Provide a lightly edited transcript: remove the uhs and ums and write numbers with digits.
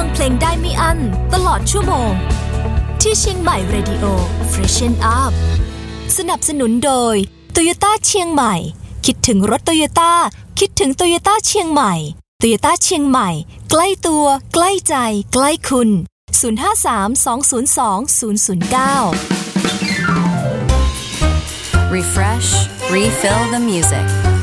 เพลงได้ไม่อั้นตลอดชั่วโมงที่เชียงใหม่ Radio Freshen Up สนับสนุนโดย Toyota เชียงใหม่คิดถึงรถ Toyota คิดถึง Toyota เชียงใหม่ Toyota เชียงใหม่ใกล้ตัวใกล้ใจใกล้คุณ053-202-009 Refresh, refill the music